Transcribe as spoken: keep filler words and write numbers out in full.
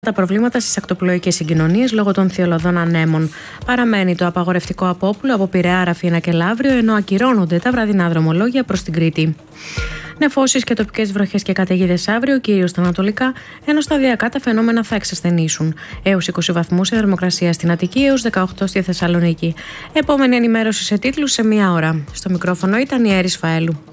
Τα προβλήματα στις ακτοπλοϊκές συγκοινωνίες λόγω των θειολωδών ανέμων. Παραμένει το απαγορευτικό απόπουλο από Πειραιά, Ραφίνα και Λαύριο, ενώ ακυρώνονται τα βραδινά δρομολόγια προς την Κρήτη. Νεφώσεις και τοπικές βροχές και καταιγίδες αύριο, κυρίως στα ανατολικά, ενώ σταδιακά τα φαινόμενα θα εξασθενήσουν. Έως είκοσι βαθμούς η θερμοκρασία στην Αττική, έως δεκαοκτώ στη Θεσσαλονίκη. Επόμενη ενημέρωση σε τίτλους σε μία ώρα. Στο μικρόφωνο ήταν η Έρης Φαέλου.